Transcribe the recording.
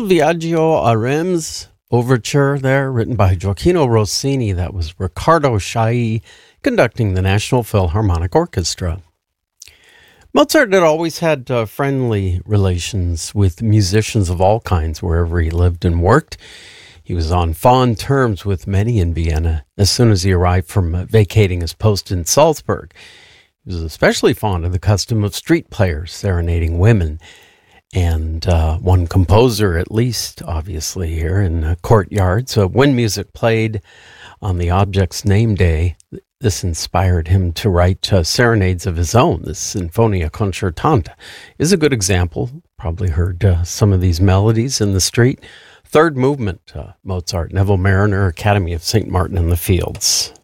Il Viaggio a Reims overture there, written by Gioacchino Rossini. That was Riccardo Chailly conducting the National Philharmonic Orchestra. Mozart had always had friendly relations with musicians of all kinds wherever he lived and worked. He was on fond terms with many in Vienna as soon as he arrived from vacating his post in Salzburg. He was especially fond of the custom of street players serenading women. And one composer, at least, obviously, here in courtyards. So when music played on the object's name day, this inspired him to write serenades of his own. This Sinfonia Concertante is a good example. Probably heard some of these melodies in the street. Third movement, Mozart, Neville Marriner, Academy of St. Martin in the Fields.